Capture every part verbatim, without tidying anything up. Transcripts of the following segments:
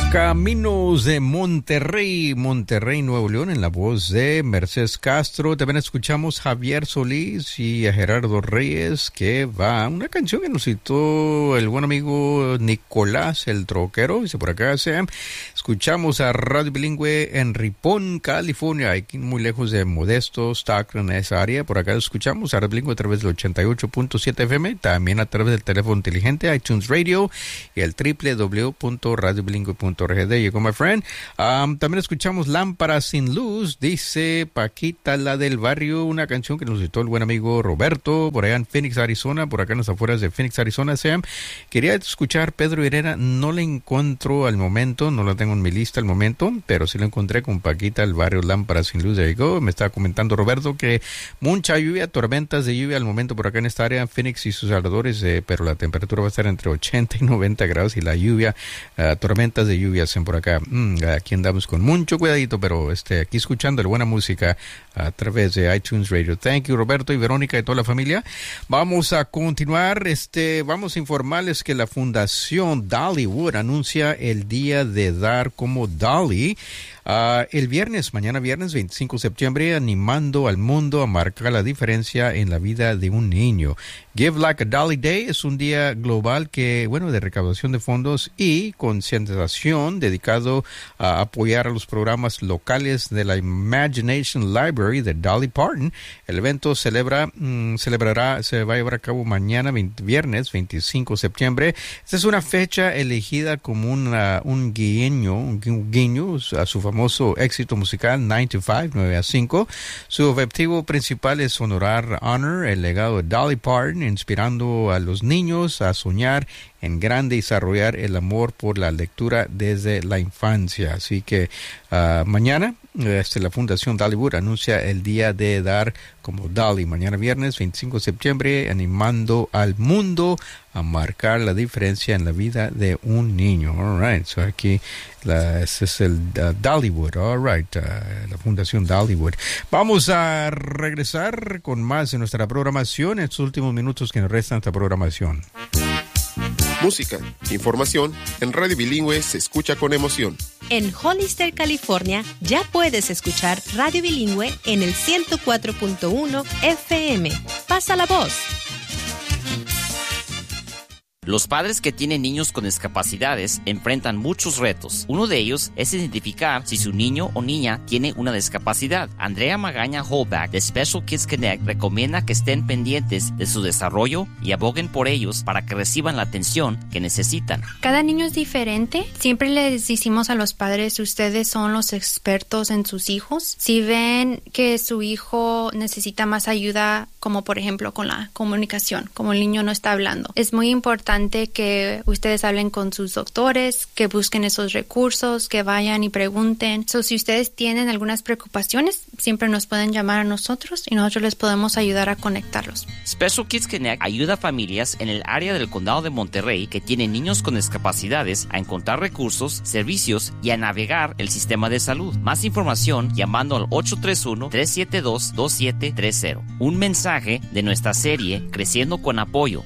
Caminos de Monterrey, Monterrey, Nuevo León, en la voz de Mercedes Castro. También escuchamos Javier Solís y a Gerardo Reyes, que va una canción que nos citó el buen amigo Nicolás, el troquero, dice por acá, Sam. Escuchamos a Radio Bilingüe en Ripon, California, aquí muy lejos de Modesto, Stockton, esa área. Por acá escuchamos a Radio Bilingüe a través del ochenta y ocho punto siete F M, también a través del teléfono inteligente, iTunes Radio y el doble u doble u doble u punto radio bilingüe punto org. There you go, my friend. Um, también escuchamos Lámpara sin Luz, dice Paquita, la del barrio, una canción que nos citó el buen amigo Roberto, por allá en Phoenix, Arizona, por acá en las afueras de Phoenix, Arizona, Sam. Quería escuchar Pedro Herrera, no la encuentro al momento, no la tengo en mi lista al momento, pero sí la encontré con Paquita, el barrio Lámpara sin Luz. There you go. Me estaba comentando Roberto que mucha lluvia, tormentas de lluvia al momento por acá en esta área, Phoenix y sus alrededores, eh, pero la temperatura va a estar entre ochenta y noventa grados y la lluvia, uh, tormentas de lluvia hacen por acá. Mm, aquí andamos con mucho cuidadito, pero este aquí escuchando la buena música a través de iTunes Radio. Thank you, Roberto y Verónica y toda la familia. Vamos a continuar, este, vamos a informarles que la Fundación Dollywood anuncia el Día de Dar como Dolly. Uh, el viernes, mañana viernes veinticinco de septiembre, animando al mundo a marcar la diferencia en la vida de un niño. Give Like a Dolly Day es un día global que, bueno, de recaudación de fondos y concientización dedicado a apoyar a los programas locales de la Imagination Library de Dolly Parton. El evento celebra, mmm, celebrará, se va a llevar a cabo mañana, veinte, viernes veinticinco de septiembre. Esta es una fecha elegida como una, un guiño, un guiño a su famoso éxito musical nine to five, nueve a cinco. Su objetivo principal es honorar, honor el legado de Dolly Parton, inspirando a los niños a soñar en grande y desarrollar el amor por la lectura desde la infancia. Así que uh, mañana este, la Fundación Dollywood anuncia el Día de Dar como Dolly. Mañana viernes veinticinco de septiembre, animando al mundo a marcar la diferencia en la vida de un niño. All right, so aquí la, ese es el uh, Dollywood. All right, uh, la Fundación Dollywood. Vamos a regresar con más de nuestra programación en estos últimos minutos que nos restan esta programación. Música, información, en Radio Bilingüe se escucha con emoción. En Hollister, California, ya puedes escuchar Radio Bilingüe en el ciento cuatro punto uno F M. Pasa la voz. Los padres que tienen niños con discapacidades enfrentan muchos retos. Uno de ellos es identificar si su niño o niña tiene una discapacidad. Andrea Magaña Holback de Special Kids Connect recomienda que estén pendientes de su desarrollo y aboguen por ellos para que reciban la atención que necesitan. Cada niño es diferente. Siempre les decimos a los padres, ustedes son los expertos en sus hijos. Si ven que su hijo necesita más ayuda, como por ejemplo con la comunicación, como el niño no está hablando, es muy importante que ustedes hablen con sus doctores, que busquen esos recursos, que vayan y pregunten. So, si ustedes tienen algunas preocupaciones, siempre nos pueden llamar a nosotros y nosotros les podemos ayudar a conectarlos. Special Kids Connect ayuda a familias en el área del condado de Monterrey que tienen niños con discapacidades a encontrar recursos, servicios y a navegar el sistema de salud. Más información llamando al ocho tres uno, tres siete dos, dos siete tres cero. Un mensaje de nuestra serie Creciendo con Apoyo.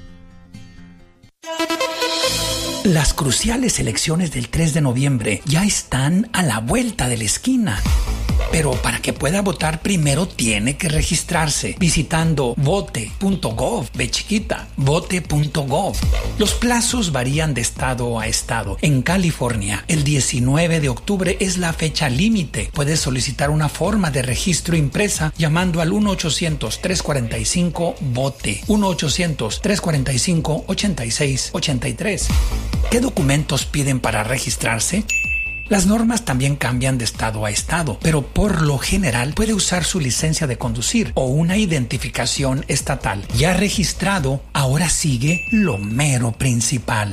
Las cruciales elecciones del tres de noviembre ya están a la vuelta de la esquina. Pero para que pueda votar primero tiene que registrarse visitando vote punto gov, ve chiquita, vote punto gov. Los plazos varían de estado a estado. En California, el diecinueve de octubre es la fecha límite. Puedes solicitar una forma de registro impresa llamando al uno ochocientos, tres cuarenta y cinco, vote, uno ochocientos, tres cuarenta y cinco, ochenta y seis ochenta y tres. ¿Qué documentos piden para registrarse? Las normas también cambian de estado a estado, pero por lo general puede usar su licencia de conducir o una identificación estatal. Ya registrado, ahora sigue lo mero principal.